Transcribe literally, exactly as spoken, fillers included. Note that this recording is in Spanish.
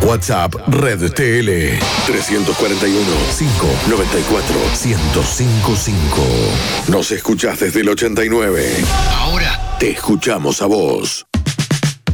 WhatsApp Red T L tres cuatro uno, cinco nueve cuatro, uno cero cinco cinco. Nos escuchás desde el ochenta y nueve. Ahora te escuchamos a vos.